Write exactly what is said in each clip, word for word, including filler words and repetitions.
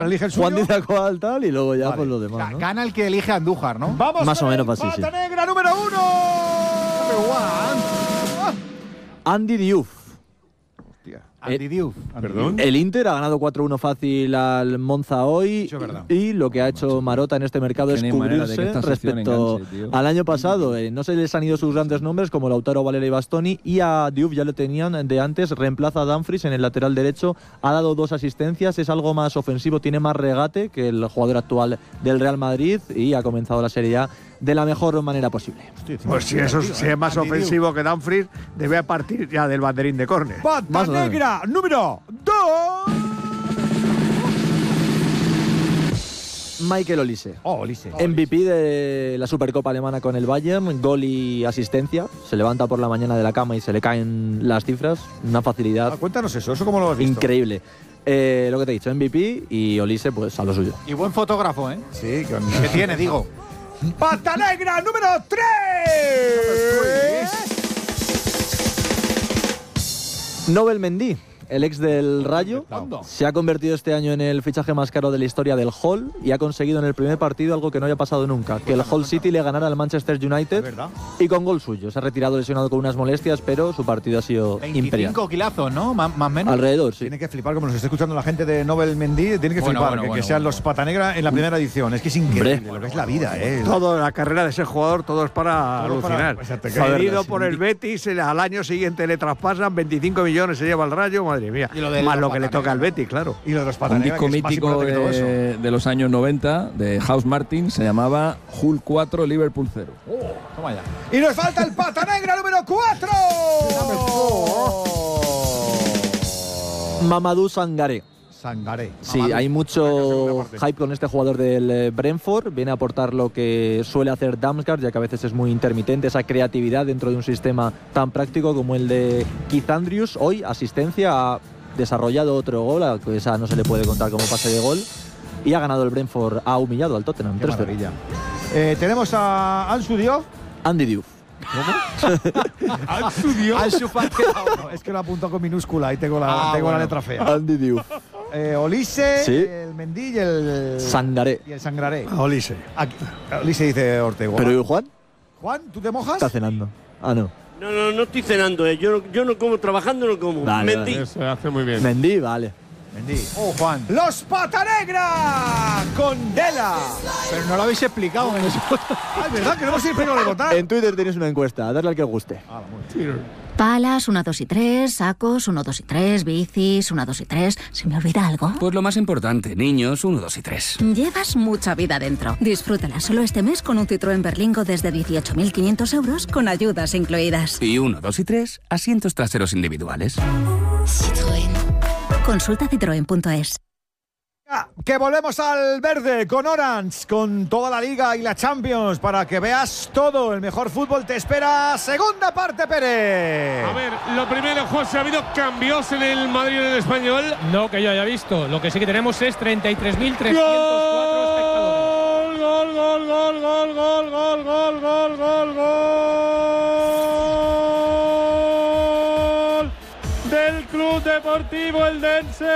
Elige el suyo. Juan dice a cuál tal y luego ya Vale. pues lo demás, ¿no? Gana el que elige a Andújar, ¿no? Vamos Más con o menos el así, sí. pata negra número uno. Andy Diouf. Andy Diouf. Perdón. El Inter ha ganado cuatro uno fácil al Monza hoy. Eso es verdad. Y lo que ha hecho Marotta en este mercado es Que ni manera de que cubrirse esta sección respecto enganche, tío. al año pasado. Eh, no se les han ido sus grandes nombres como Lautaro, Valera y Bastoni. Y a Diouf ya lo tenían de antes. Reemplaza a Dumfries en el lateral derecho. Ha dado dos asistencias. Es algo más ofensivo. Tiene más regate que el jugador actual del Real Madrid. Y ha comenzado la Serie A de la mejor manera posible. Pues si eso si es más ofensivo que Dumfries, debe partir ya del banderín de córner. Pata Más o menos. negra número dos. Michael Olise. Oh, Olise. M V P de la Supercopa Alemana con el Bayern, gol y asistencia. Se levanta por la mañana de la cama y se le caen las cifras. Una facilidad Ah, cuéntanos eso, ¿eso cómo lo has visto? increíble. Eh, lo que te he dicho, M V P y Olise, pues a lo suyo. Y buen fotógrafo, ¿eh? Sí, que Que tiene, digo. ¡Pata negra número tres! Nobel Mendy, el ex del Rayo, ¿Cuándo? se ha convertido este año en el fichaje más caro de la historia del Hull y ha conseguido en el primer partido algo que no haya pasado nunca, que el Hull City le ganara al Manchester United Es verdad. y con gol suyo. Se ha retirado lesionado con unas molestias, pero su partido ha sido imperial. veinticinco kilazos, ¿no? Más o menos. Alrededor, sí. Tiene que flipar, como nos está escuchando la gente de Nobel Mendy, tiene que Bueno, flipar bueno, que, bueno, que sean bueno. los pata negra en la primera edición. Es que es increíble Hombre. lo que es la vida, ¿eh? Toda la carrera de ese jugador, todo es para Todo para- alucinar. Exacto, que- Cedido sí. por el Betis, el- al año siguiente le traspasan, veinticinco millones se lleva el Rayo, madre mía. Y lo de Más los lo que le pata toca al negra. Betis, claro. Y lo de los pata Un negra, disco que es más mítico importante que todo eso. de, de los años noventa de House Martin se llamaba Hull cuatro, Liverpool cero. Toma ya. Y nos falta el pata negra número cuatro. Mamadou Sangaré. Sangaré. Sí, Mamadou. hay mucho segunda parte. hype con este jugador del eh, Brentford. Viene a aportar lo que suele hacer Damsgaard, ya que a veces es muy intermitente, esa creatividad dentro de un sistema tan práctico como el de Keith Andrews. Hoy, asistencia, ha desarrollado otro gol, a que esa no se le puede contar como pase de gol. Y ha ganado el Brentford, ha humillado al Tottenham. Qué tres cero. maravilla. Eh, tenemos a Ansu Diouf. Andy Diouf. Ansu Diouf. Ansu Fati. Es que lo apunto con minúscula y tengo la, Ah, tengo bueno. la letra fea. Andy Diouf. Eh, Olise, Sí. el Mendy y el Sangaré. y el Sangaré. Olise. Aquí, Olise dice Ortega. ¿Pero y Juan? Juan, ¿tú te mojas? Está cenando. Ah, no. No, no, no estoy cenando, eh. Yo, no- yo no como, trabajando no como. Vale, Mentí. vale. Eso hace muy bien. Mendy, vale. Mendy. Oh, Juan. Los pata negra con Dela. Pero no lo habéis explicado en ese Ah, es verdad que no hemos explicado de votar. En Twitter tienes una encuesta, darle al que os guste. Ah, muy bien. Palas, uno, dos y tres, sacos, uno, dos y tres, bicis, uno, dos y tres. ¿Se me olvida algo? Pues lo más importante, niños, uno, dos y tres. Llevas mucha vida dentro. Disfrútala solo este mes con un Citroën Berlingo desde dieciocho mil quinientos euros con ayudas incluidas. Y uno, dos y tres, asientos traseros individuales. Citroën. Consulta citroen punto es. Ah, Que volvemos al verde con Orange, con toda la Liga y la Champions, para que veas todo. El mejor fútbol te espera. Segunda parte, Pérez. A ver, lo primero, José, ¿ha habido cambios en el Madrid y en el Español? No que yo haya visto. Lo que sí que tenemos es treinta y tres mil trescientos cuatro espectadores. Gol, gol, gol, gol, gol, gol, gol, gol, gol, gol del Club Deportivo Eldense.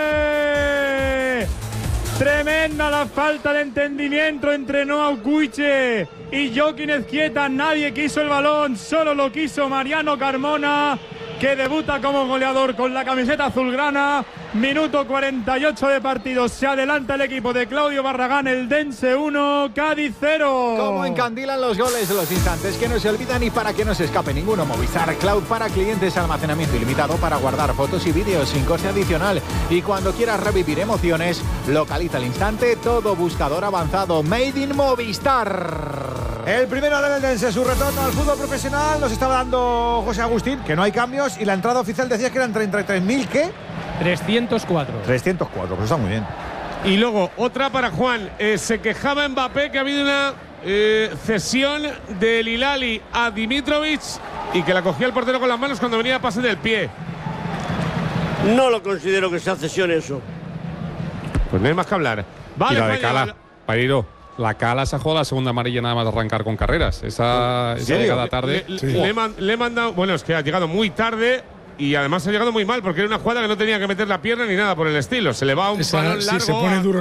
Tremenda la falta de entendimiento entre Noah Guiche y Joaquín Ezquieta. Nadie quiso el balón, solo lo quiso Mariano Carmona, que debuta como goleador con la camiseta azulgrana. Minuto cuarenta y ocho de partido. Se adelanta el equipo de Claudio Barragán. Eldense uno, Cádiz cero. Como encandilan los goles de los instantes que no se olvidan y para que no se escape ninguno. Movistar Cloud para clientes, almacenamiento ilimitado para guardar fotos y vídeos sin coste adicional. Y cuando quieras revivir emociones, localiza al instante todo buscador avanzado. Made in Movistar. El primero del Eldense, su retorno al fútbol profesional, nos estaba dando José Agustín, que no hay cambios, y la entrada oficial decía que eran treinta y tres mil, ¿qué? trescientos cuatro. trescientos cuatro, pues está muy bien. Y luego, otra para Juan. Eh, se quejaba Mbappé que ha habido una eh, cesión del Hilali a Dimitrovic y que la cogía el portero con las manos cuando venía a pase del pie. No lo considero que sea cesión eso. Pues no hay más que hablar. Vale, y la de España, Cala, vale. Pairo, la Cala se ha jugado la segunda amarilla nada más de arrancar con carreras. Esa, esa llegada tarde. Le, le- le he man- le he mandado. Bueno, es que ha llegado muy tarde. Y además ha llegado muy mal porque era una jugada que no tenía que meter la pierna ni nada por el estilo. Se le va un Esa, balón si largo. se pone a- duro